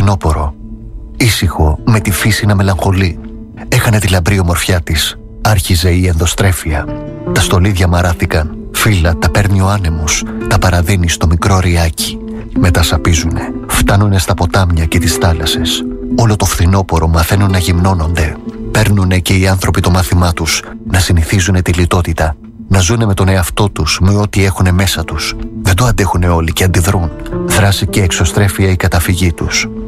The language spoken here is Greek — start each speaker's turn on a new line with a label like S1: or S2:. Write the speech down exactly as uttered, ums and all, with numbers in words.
S1: φθινόπωρο. Ήσυχο, με τη φύση να μελαγχολεί. Έχανε τη λαμπρή ομορφιά της. Άρχιζε η ενδοστρέφεια. Τα στολίδια μαράθηκαν. Φύλλα τα παίρνει ο άνεμος. Τα παραδίνει στο μικρό ριάκι. Μετά σαπίζουνε. Φτάνουνε στα ποτάμια και τις θάλασσες. Όλο το φθινόπωρο μαθαίνουν να γυμνώνονται. Παίρνουνε και οι άνθρωποι το μάθημά τους. Να συνηθίζουνε τη λιτότητα. Να ζουνε με τον εαυτό τους, με ό,τι έχουνε μέσα τους. Δεν το αντέχουνε όλοι και αντιδρούν. Δράση και εξωστρέφεια η καταφυγή τους.